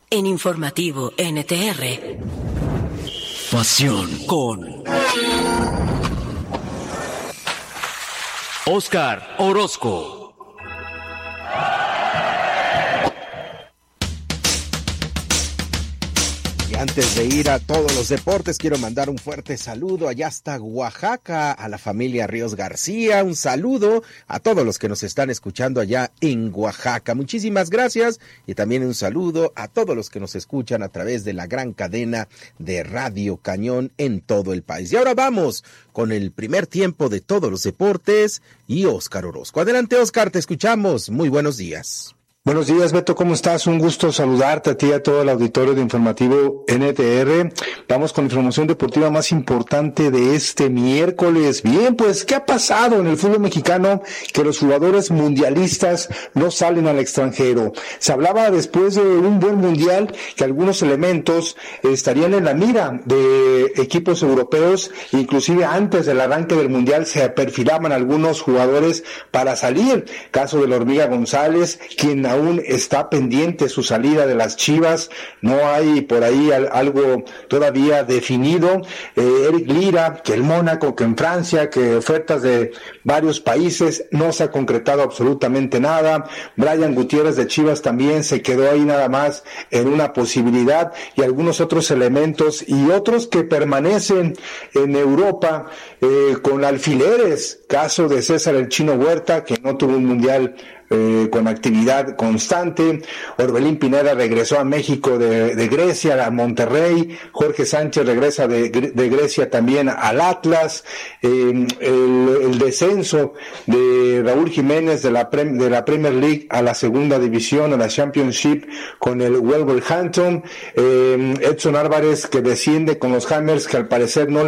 En Informativo NTR. Pasión con Oscar Orozco. Antes de ir a todos los deportes, quiero mandar un fuerte saludo allá hasta Oaxaca, a la familia Ríos García. Un saludo a todos los que nos están escuchando allá en Oaxaca. Muchísimas gracias. Y también un saludo a todos los que nos escuchan a través de la gran cadena de Radio Cañón en todo el país. Y ahora vamos con el primer tiempo de todos los deportes y Oscar Orozco. Adelante, Oscar, te escuchamos. Muy buenos días. Buenos días, Beto, ¿cómo estás? Un gusto saludarte a ti y a todo el auditorio de Informativo NTR. Vamos con la información deportiva más importante de este miércoles. Bien, pues, ¿qué ha pasado en el fútbol mexicano? Que los jugadores mundialistas no salen al extranjero. Se hablaba después de un buen mundial que algunos elementos estarían en la mira de equipos europeos, inclusive antes del arranque del mundial se perfilaban algunos jugadores para salir. Caso de la Hormiga González, quien aún está pendiente su salida de las Chivas, no hay por ahí algo todavía definido. Eric Lira, que el Mónaco, que en Francia, que ofertas de varios países, no se ha concretado absolutamente nada. Brian Gutiérrez de Chivas también se quedó ahí nada más en una posibilidad, y algunos otros elementos y otros que permanecen en Europa con alfileres. Caso de César el Chino Huerta, que no tuvo un mundial con actividad constante. Orbelín Pineda regresó a México de Grecia, a Monterrey. Jorge Sánchez regresa de Grecia también al Atlas. El descenso de Raúl Jiménez de la Premier League a la segunda división, a la Championship, con el Wolverhampton. Edson Álvarez, que desciende con los Hammers, que al parecer no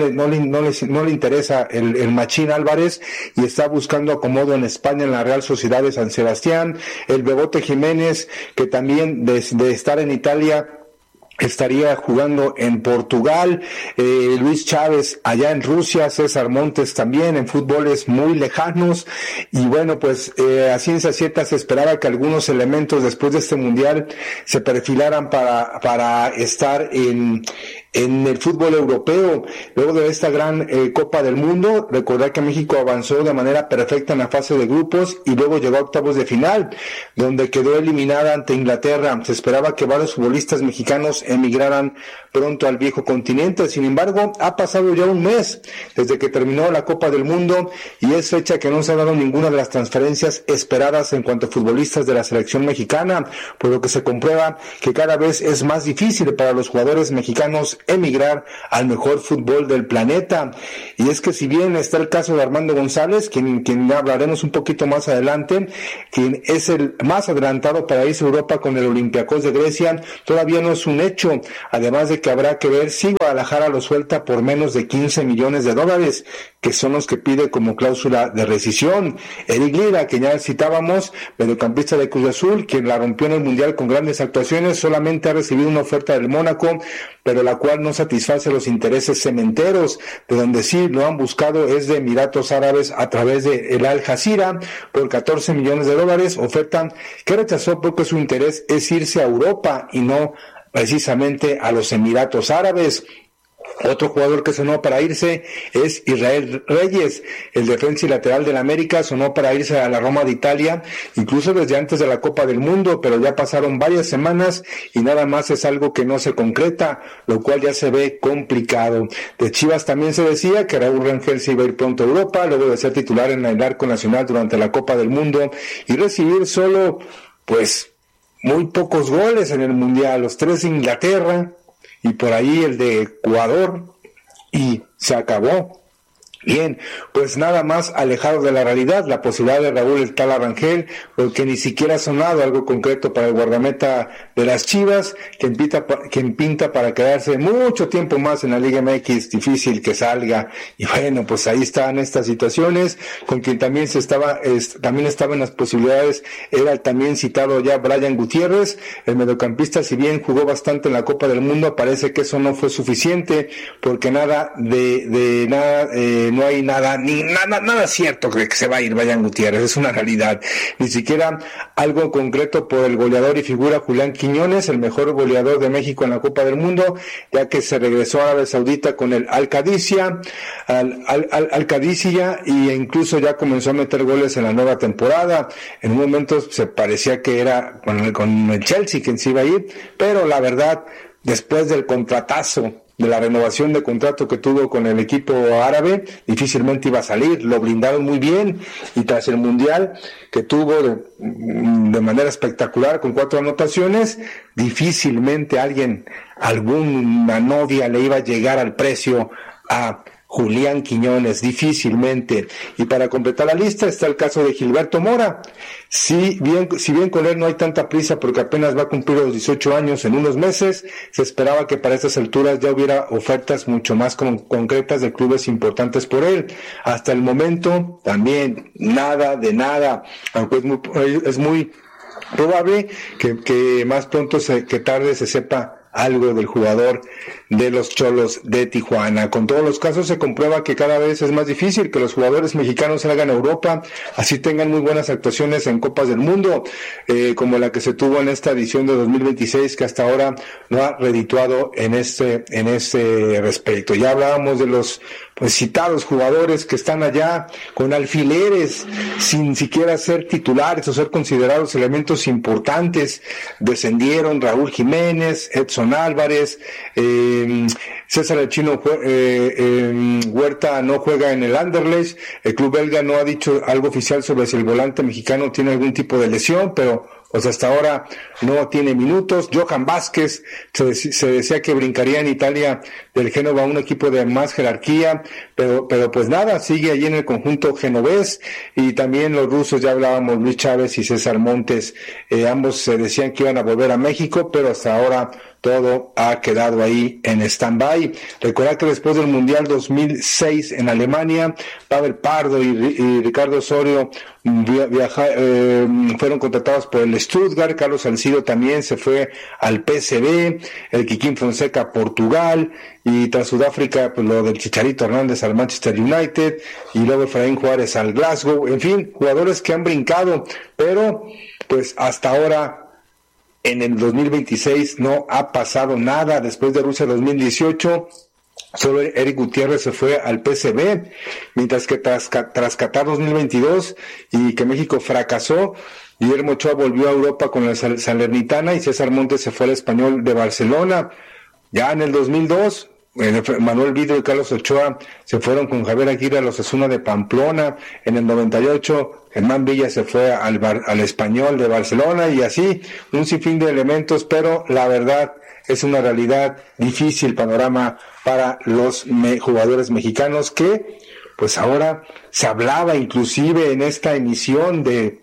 le interesa el Machín Álvarez, y está buscando acomodo en España en la Real Sociedad de San Sebastián. El Bebote Jiménez, que también de estar en Italia estaría jugando en Portugal. Luis Chávez allá en Rusia, César Montes también en fútboles muy lejanos. Y bueno, pues a ciencia cierta se esperaba que algunos elementos después de este mundial se perfilaran para estar en el fútbol europeo. Luego de esta gran Copa del Mundo, recordar que México avanzó de manera perfecta en la fase de grupos y luego llegó a octavos de final, donde quedó eliminada ante Inglaterra. Se esperaba que varios futbolistas mexicanos emigraran pronto al viejo continente. Sin embargo, ha pasado ya un mes desde que terminó la Copa del Mundo y es fecha que no se ha dado ninguna de las transferencias esperadas en cuanto a futbolistas de la selección mexicana, por lo que se comprueba que cada vez es más difícil para los jugadores mexicanos emigrar al mejor fútbol del planeta. Y es que si bien está el caso de Armando González, quien hablaremos un poquito más adelante, quien es el más adelantado para irse a Europa con el Olympiacos de Grecia, todavía no es un hecho, además de que habrá que ver si Guadalajara lo suelta por menos de $15 millones, que son los que pide como cláusula de rescisión. Eric Lira, que ya citábamos, mediocampista de Cruz Azul, quien la rompió en el Mundial con grandes actuaciones, solamente ha recibido una oferta del Mónaco, pero la cual no satisface los intereses cementeros. De donde sí lo han buscado es de Emiratos Árabes a través de el Al Jazeera por $14 millones, oferta que rechazó porque su interés es irse a Europa y no precisamente a los Emiratos Árabes. Otro jugador que sonó para irse es Israel Reyes, el defensa y lateral del América, sonó para irse a la Roma de Italia, incluso desde antes de la Copa del Mundo, pero ya pasaron varias semanas y nada más es algo que no se concreta, lo cual ya se ve complicado. De Chivas también se decía que Raúl Rangel se iba a ir pronto a Europa, luego de ser titular en el arco nacional durante la Copa del Mundo y recibir solo, pues, muy pocos goles en el Mundial, los 3 de Inglaterra, y por ahí el de Ecuador, y se acabó. Bien, pues nada más alejado de la realidad, la posibilidad de Raúl el Tala Rangel, porque ni siquiera ha sonado algo concreto para el guardameta de las Chivas, quien pinta para quedarse mucho tiempo más en la Liga MX, difícil que salga. Y bueno, pues ahí están estas situaciones, con quien también también estaba en las posibilidades, era el también citado ya Brian Gutiérrez, el mediocampista, si bien jugó bastante en la Copa del Mundo, parece que eso no fue suficiente, porque nada no hay nada cierto de que se va a ir Brian Gutiérrez, es una realidad. Ni siquiera algo concreto por el goleador y figura Julián Quiñones, el mejor goleador de México en la Copa del Mundo, ya que se regresó a Arabia Saudita con el Al-Qadisiyah, y incluso ya comenzó a meter goles en la nueva temporada. En un momento se parecía que era con el Chelsea quien se iba a ir, pero la verdad, después del contratazo, de la renovación de contrato que tuvo con el equipo árabe, difícilmente iba a salir. Lo blindaron muy bien, y tras el Mundial que tuvo de manera espectacular con 4 anotaciones, difícilmente alguna novia le iba a llegar al precio a Julián Quiñones, difícilmente. Y para completar la lista está el caso de Gilberto Mora. Si bien con él no hay tanta prisa porque apenas va a cumplir los 18 años en unos meses, se esperaba que para estas alturas ya hubiera ofertas mucho más concretas de clubes importantes por él. Hasta el momento también nada de nada, aunque es muy probable que más pronto que tarde se sepa algo del jugador de los Cholos de Tijuana. Con todos los casos se comprueba que cada vez es más difícil que los jugadores mexicanos salgan a Europa, así tengan muy buenas actuaciones en Copas del Mundo, como la que se tuvo en esta edición de 2026, que hasta ahora no ha redituado en este respecto. Ya hablábamos de los citados jugadores que están allá con alfileres, sin siquiera ser titulares o ser considerados elementos importantes. Descendieron Raúl Jiménez, Edson Álvarez, César el Chino Huerta no juega en el Anderlecht. El club belga no ha dicho algo oficial sobre si el volante mexicano tiene algún tipo de lesión, pero pues hasta ahora no tiene minutos. Johan Vázquez, se decía que brincaría en Italia del Génova a un equipo de más jerarquía, pero pues nada, sigue allí en el conjunto genovés. Y también los rusos, ya hablábamos, Luis Chávez y César Montes, ambos se decían que iban a volver a México, pero hasta ahora todo ha quedado ahí en stand-by. Recordar que después del Mundial 2006 en Alemania, Pavel Pardo y Ricardo Osorio fueron contratados por el Stuttgart. Carlos Salcido también se fue al PSV, el Kikín Fonseca a Portugal, y tras Sudáfrica, pues lo del Chicharito Hernández al Manchester United, y luego Efraín Juárez al Glasgow. En fin, jugadores que han brincado, pero pues hasta ahora en el 2026 no ha pasado nada. Después de Rusia 2018, solo Eric Gutiérrez se fue al PSV, mientras que tras Qatar 2022 y que México fracasó, Guillermo Ochoa volvió a Europa con la Salernitana y César Montes se fue al Español de Barcelona. Ya en el 2002, Manuel Vidrio y Carlos Ochoa se fueron con Javier Aguirre a los Osasuna de Pamplona. En el 98, Germán Villa se fue al Español de Barcelona, y así un sinfín de elementos, pero la verdad es una realidad difícil panorama para los jugadores mexicanos, que pues ahora se hablaba inclusive en esta emisión de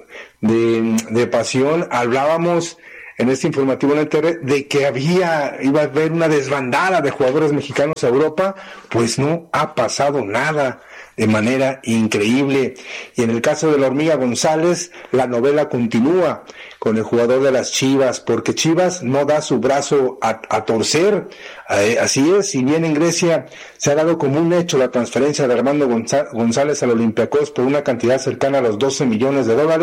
Pasión, hablábamos en este informativo en el TR de que iba a haber una desbandada de jugadores mexicanos a Europa. Pues no ha pasado nada, de manera increíble. Y en el caso de la Hormiga González, la novela continúa con el jugador de las Chivas, porque Chivas no da su brazo a torcer. Así es, si bien en Grecia se ha dado como un hecho la transferencia de Armando González al Olympiacos por una cantidad cercana a los $12 millones,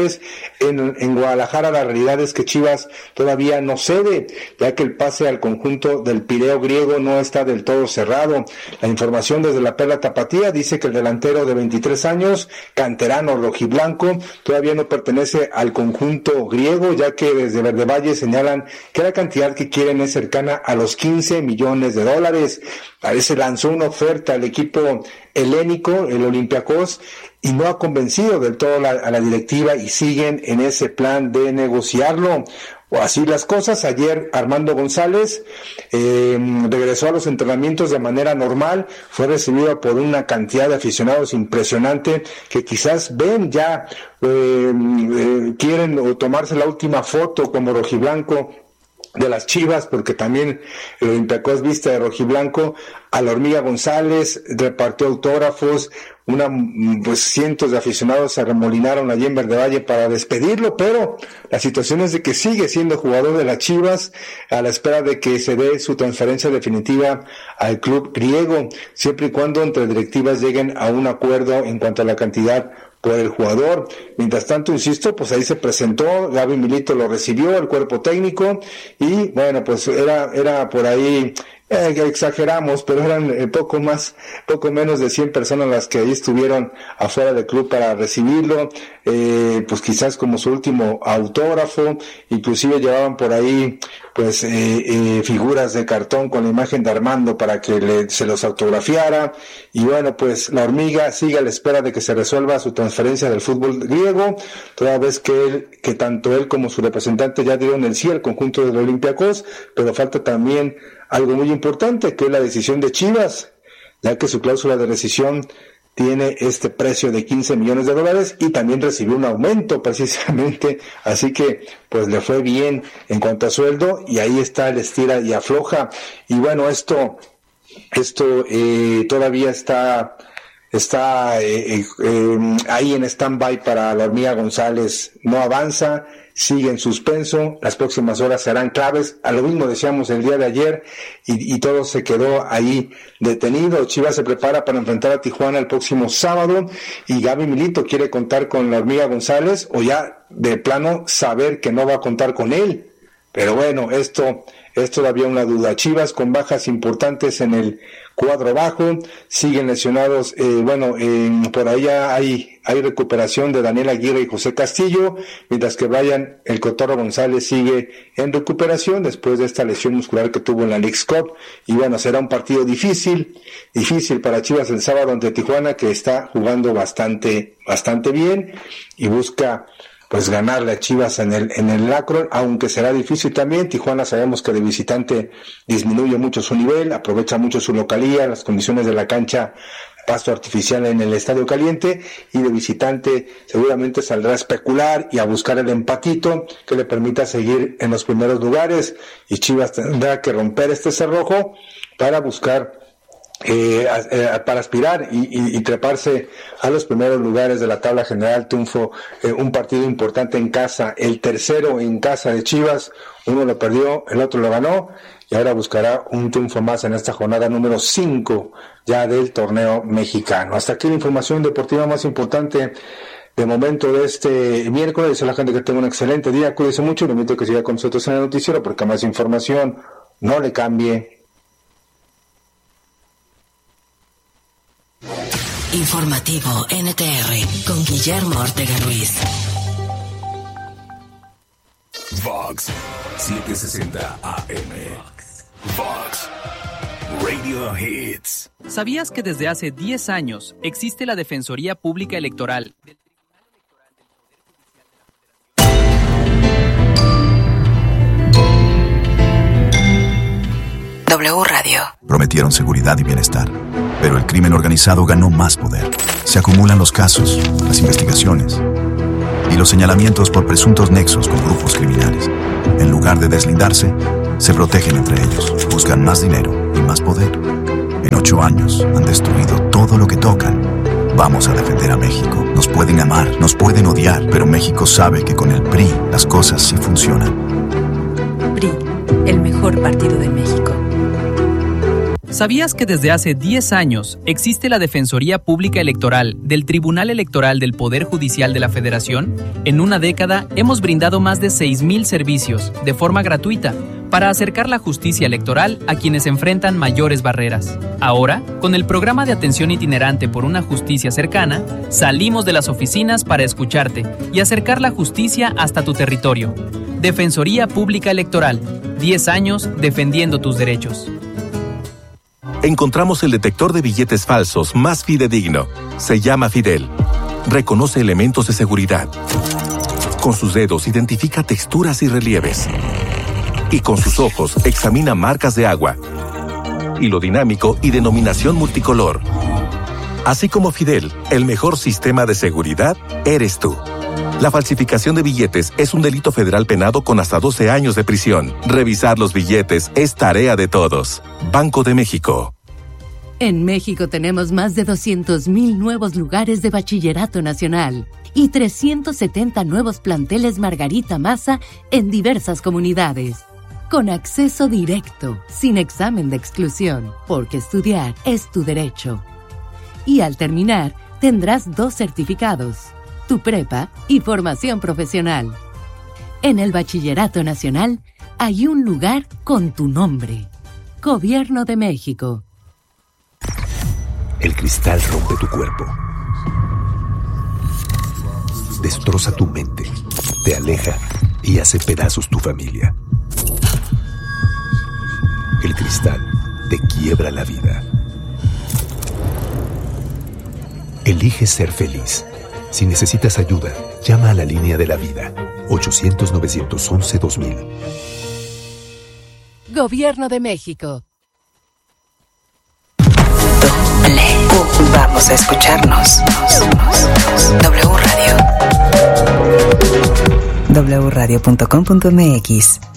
en Guadalajara la realidad es que Chivas todavía no cede, ya que el pase al conjunto del Pireo griego no está del todo cerrado. La información desde la Perla Tapatía dice que el delantero de 23 años, canterano rojiblanco, todavía no pertenece al conjunto griego, ya que desde Verde Valle señalan que la cantidad que quieren es cercana a los $15 millones. A veces lanzó una oferta al equipo helénico, el Olympiacos, y no ha convencido del todo a la directiva, y siguen en ese plan de negociarlo. O así las cosas, ayer Armando González regresó a los entrenamientos de manera normal, fue recibido por una cantidad de aficionados impresionante que quizás ven ya, quieren tomarse la última foto como rojiblanco de las Chivas, porque también el Olympiacos viste de rojiblanco a la Hormiga González, repartió autógrafos, pues cientos de aficionados se arremolinaron allí en Verde Valle para despedirlo, pero la situación es de que sigue siendo jugador de las Chivas a la espera de que se dé su transferencia definitiva al club griego, siempre y cuando entre directivas lleguen a un acuerdo en cuanto a la cantidad por el jugador. Mientras tanto, insisto, pues ahí se presentó, Gaby Milito lo recibió, el cuerpo técnico, y bueno, pues era por ahí, exageramos, pero eran poco menos de 100 personas las que ahí estuvieron afuera del club para recibirlo, pues quizás como su último autógrafo, inclusive llevaban por ahí pues figuras de cartón con la imagen de Armando para que se los autografiara, y bueno, pues la Hormiga sigue a la espera de que se resuelva su transferencia del fútbol griego, toda vez que tanto él como su representante ya dieron el sí al conjunto del Olympiacos, pero falta también algo muy importante, que es la decisión de Chivas, ya que su cláusula de rescisión tiene este precio de $15 millones y también recibió un aumento precisamente, así que pues le fue bien en cuanto a sueldo, y ahí está el estira y afloja, y bueno, esto todavía está ahí en stand-by para la Hormiga González, no avanza, sigue en suspenso, las próximas horas serán claves, a lo mismo decíamos el día de ayer, y todo se quedó ahí detenido. Chivas se prepara para enfrentar a Tijuana el próximo sábado, y Gaby Milito quiere contar con la Hormiga González, o ya de plano saber que no va a contar con él, pero bueno, esto es todavía una duda. Chivas con bajas importantes en el cuadro bajo, siguen lesionados, por ahí hay recuperación de Daniel Aguirre y José Castillo, mientras que Brian el Cotorro González sigue en recuperación después de esta lesión muscular que tuvo en la Leagues Cup, y bueno, será un partido difícil para Chivas el sábado ante Tijuana, que está jugando bastante bien y busca pues ganarle a Chivas en el Akron, aunque será difícil también. Tijuana sabemos que de visitante disminuye mucho su nivel, aprovecha mucho su localía, las condiciones de la cancha, pasto artificial en el estadio caliente, y de visitante seguramente saldrá a especular y a buscar el empatito que le permita seguir en los primeros lugares, y Chivas tendrá que romper este cerrojo para buscar para aspirar y treparse a los primeros lugares de la tabla general. Triunfo, un partido importante en casa, el tercero en casa de Chivas, uno lo perdió, el otro lo ganó, y ahora buscará un triunfo más en esta jornada número 5 ya del torneo mexicano. Hasta aquí la información deportiva más importante de momento de este miércoles. Dice la gente que tenga un excelente día, cuídese mucho, le invito a que siga con nosotros en el noticiero, porque más información, no le cambie. Informativo NTR con Guillermo Ortega Ruiz. Vox 760 AM. Vox Radio Hits. ¿Sabías que desde hace 10 años existe la Defensoría Pública Electoral? W Radio. Prometieron seguridad y bienestar, pero el crimen organizado ganó más poder. Se acumulan los casos, las investigaciones y los señalamientos por presuntos nexos con grupos criminales. En lugar de deslindarse, se protegen entre ellos, buscan más dinero y más poder. En 8 años han destruido todo lo que tocan. Vamos a defender a México. Nos pueden amar, nos pueden odiar, pero México sabe que con el PRI las cosas sí funcionan. PRI, el mejor partido de México. ¿Sabías que desde hace 10 años existe la Defensoría Pública Electoral del Tribunal Electoral del Poder Judicial de la Federación? En una década hemos brindado más de 6,000 servicios de forma gratuita para acercar la justicia electoral a quienes enfrentan mayores barreras. Ahora, con el programa de atención itinerante por una justicia cercana, salimos de las oficinas para escucharte y acercar la justicia hasta tu territorio. Defensoría Pública Electoral, 10 años defendiendo tus derechos. Encontramos el detector de billetes falsos más fidedigno. Se llama Fidel. Reconoce elementos de seguridad. Con sus dedos identifica texturas y relieves. Y con sus ojos examina marcas de agua, hilo dinámico y denominación multicolor. Así como Fidel, el mejor sistema de seguridad eres tú. La falsificación de billetes es un delito federal penado con hasta 12 años de prisión. Revisar los billetes es tarea de todos. Banco de México. En México tenemos más de 200,000 nuevos lugares de bachillerato nacional y 370 nuevos planteles Margarita Maza en diversas comunidades. Con acceso directo, sin examen de exclusión, porque estudiar es tu derecho. Y al terminar, tendrás 2 certificados, tu prepa y formación profesional. En el Bachillerato Nacional hay un lugar con tu nombre. Gobierno de México. El cristal rompe tu cuerpo. Destroza tu mente, te aleja y hace pedazos tu familia. El cristal te quiebra la vida. Elige ser feliz. Si necesitas ayuda, llama a la línea de la vida. 800-911-2000. Gobierno de México. Vamos a escucharnos. W Radio. wradio.com.mx